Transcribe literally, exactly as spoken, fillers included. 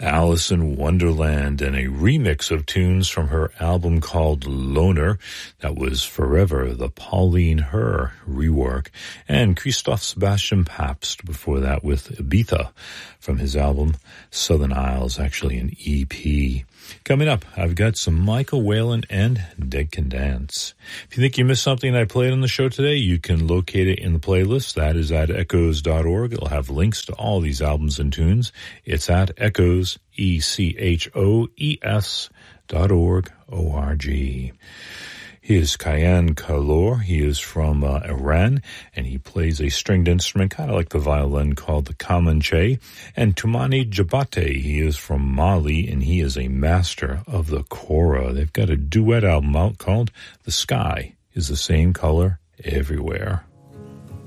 Alice in Wonderland, and a remix of tunes from her album called Loner. That was Forever, the Pauline Her rework. And Christoph Sebastian Pabst before that with Ibiza from his album Southern Isles, actually an E P. Coming up, I've got some Michael Whalen and Dead Can Dance. If you think you missed something I played on the show today, you can locate it in the playlist. That is at echoes dot org. It'll have links to all these albums and tunes. It's at echoes, E C H O E S dot org, O R G. He is Kayan Kalor. He is from uh, Iran, and he plays a stringed instrument, kind of like the violin, called the kamanche. And Tumani Jabate, he is from Mali, and he is a master of the kora. They've got a duet album out called The Sky is the Same Color Everywhere.